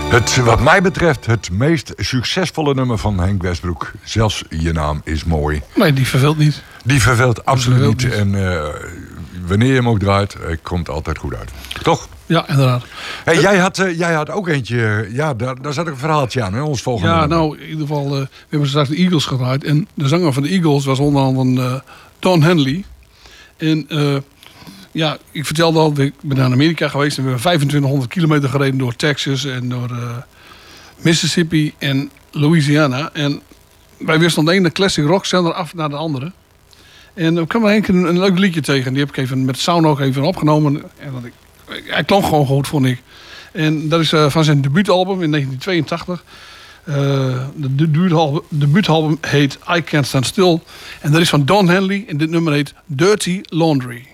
Wat mij betreft het meest succesvolle nummer van Henk Westbroek. Zelfs Je Naam is Mooi. Nee, die verveelt niet. Die verveelt absoluut niet. En wanneer je hem ook draait, komt altijd goed uit. Toch? Ja, inderdaad. Hey, jij had ook eentje. Ja, daar zat een verhaaltje aan, hè, ons volgende nummer. Nou, in ieder geval, we hebben straks de Eagles gedraaid. En de zanger van de Eagles was onder andere Don Henley. En ik vertelde al, ik ben naar Amerika geweest en we hebben 2500 kilometer gereden door Texas en door Mississippi en Louisiana. En wij wisten de ene classic rock zender af naar de andere. En ik kwam er een leuk liedje tegen. Die heb ik even met sound ook even opgenomen. En hij klonk gewoon goed, vond ik. En dat is van zijn debuutalbum in 1982. De debuutalbum heet I Can't Stand Still. En dat is van Don Henley. En dit nummer heet Dirty Laundry.